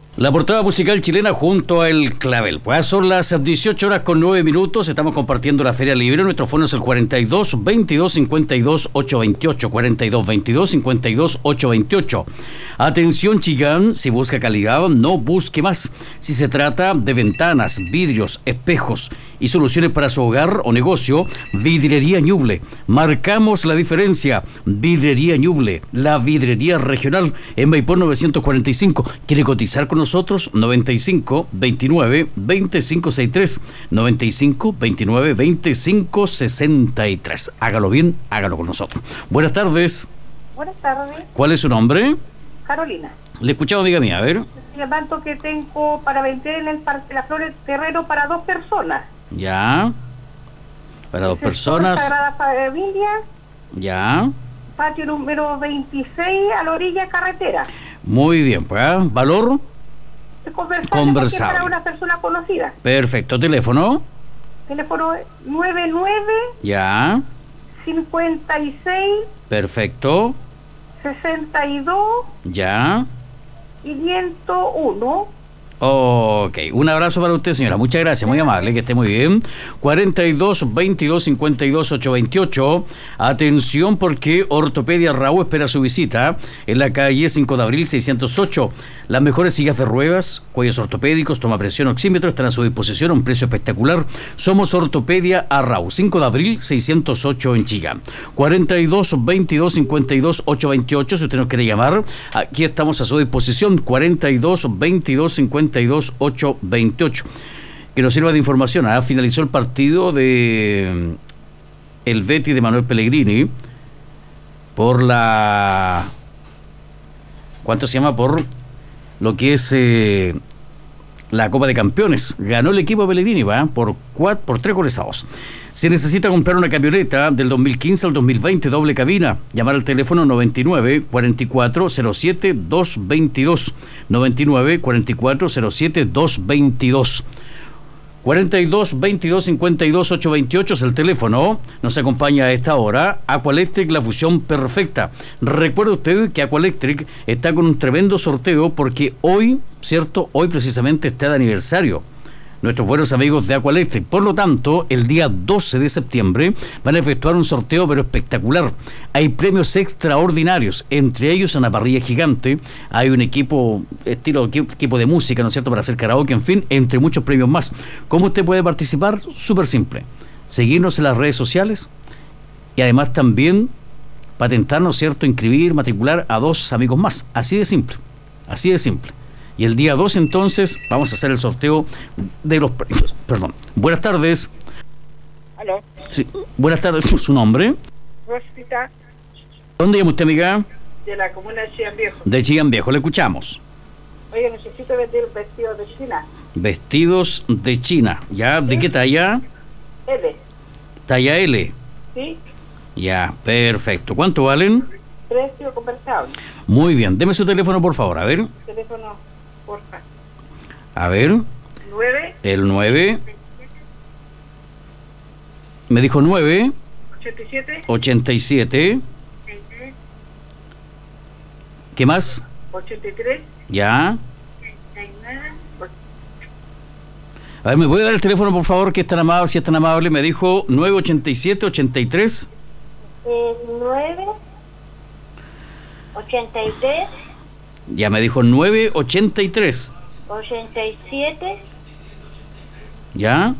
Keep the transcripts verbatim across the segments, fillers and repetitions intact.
La portada musical chilena junto a El Clavel. Pues son las dieciocho horas con nueve minutos. Estamos compartiendo la Feria Libre. Nuestro fono es el cuarenta y dos, veintidós, cincuenta y dos, ochocientos veintiocho. cuarenta y dos, veintidós, cincuenta y dos, ochocientos veintiocho. Atención, Chillán. Si busca calidad, no busque más. Si se trata de ventanas, vidrios, espejos y soluciones para su hogar o negocio, Vidrería Ñuble. Marcamos la diferencia. Vidrería Ñuble, la vidrería regional en Maipú novecientos cuarenta y cinco. ¿Quiere cotizar con nosotros? noventa y cinco, veintinueve, veinticinco sesenta y tres. noventa y cinco, veintinueve, veinticinco sesenta y tres. Hágalo bien, hágalo con nosotros. Buenas tardes. Buenas tardes. ¿Cuál es su nombre? Carolina. Le escuchamos, amiga mía, a ver. El llamado que tengo para vender en el Parque Las Flores terreno para dos personas. Ya. Para dos personas. Sagrada Familia. Ya. Patio número veintiséis a la orilla carretera. Muy bien, pues, ¿eh? ¿Valor? Conversable. Conversable. Para una persona conocida. Perfecto. ¿Teléfono? Teléfono noventa y nueve. Ya. cincuenta y seis. Perfecto. sesenta y dos. Ya. quinientos uno. Ok, un abrazo para usted, señora. Muchas gracias, muy amable, que esté muy bien. cuarenta y dos, veintidós, cincuenta y dos, ochocientos veintiocho. Atención, porque Ortopedia Raúl espera su visita en la calle cinco de abril seiscientos ocho. Las mejores sillas de ruedas, cuellos ortopédicos, toma presión, oxímetro están a su disposición a un precio espectacular. Somos Ortopedia Raúl, cinco de abril seiscientos ocho en Chillán. cuarenta y dos, veintidós, cincuenta y dos, ochocientos veintiocho. Si usted nos quiere llamar, aquí estamos a su disposición. cuarenta y dos, veintidós, cincuenta y dos, ochocientos veintiocho. Que nos sirva de información. ¿eh? Finalizó el partido de el Betis de Manuel Pellegrini por la ¿cuánto se llama? Por lo que es eh, la Copa de Campeones. Ganó el equipo de Pellegrini, ¿va? Por cuatro, por tres goles a dos. Se necesita comprar una camioneta del dos mil quince al dos mil veinte, doble cabina. Llamar al teléfono noventa y nueve, cuarenta y cuatro, cero siete, doscientos veintidós. noventa y nueve, cuarenta y cuatro, cero siete, doscientos veintidós. cuarenta y dos, veintidós, cincuenta y dos, ochocientos veintiocho es el teléfono. Nos acompaña a esta hora Aqualectric, la fusión perfecta. Recuerde usted que Aqualectric está con un tremendo sorteo porque hoy, ¿cierto? Hoy precisamente está de aniversario nuestros buenos amigos de Aqualectric. Por lo tanto, el día doce de septiembre van a efectuar un sorteo pero espectacular. Hay premios extraordinarios, entre ellos una parrilla gigante, hay un equipo, estilo equipo de música, ¿no es cierto?, para hacer karaoke, en fin, entre muchos premios más. ¿Cómo usted puede participar? Súper simple. Seguirnos en las redes sociales y además también patentar, ¿no es cierto?, inscribir, matricular a dos amigos más. Así de simple, así de simple. Y el día dos entonces vamos a hacer el sorteo de los premios. Perdón. Buenas tardes. ¿Aló? Sí. Buenas tardes. ¿Su nombre? Rosita. ¿Dónde llama usted, amiga? De la comuna de Chillán Viejo. De Chillán Viejo. Le escuchamos. Oye, necesito vender vestidos de China. Vestidos de China. ¿Ya? ¿De qué talla? L. Talla L. ¿Sí? Ya, perfecto. ¿Cuánto valen? Precio conversable. Muy bien. Deme su teléfono, por favor. A ver. Teléfono, porfa. A ver. nueve. El nueve. Me dijo nueve. ochenta y siete. ochenta y siete. ¿Qué más? ochenta y tres. Ya. treinta y nueve. A ver, ¿me puede dar el teléfono, por favor, que es tan amable, si es tan amable? Me dijo nueve ochenta y siete, ochenta y tres. Eh, nueve ochenta y tres. Ya me dijo nueve ochenta y tres. ochenta y siete. ¿Ya?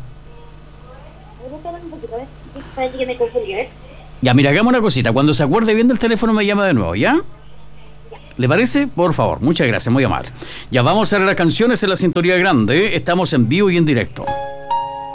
Parece que me confundí, ¿eh? Ya, mira, hagamos una cosita. Cuando se acuerde bien del teléfono me llama de nuevo, ¿ya? ¿Le parece? Por favor, muchas gracias, muy amable. Ya vamos a ver las canciones en la sintonía grande. Estamos en vivo y en directo.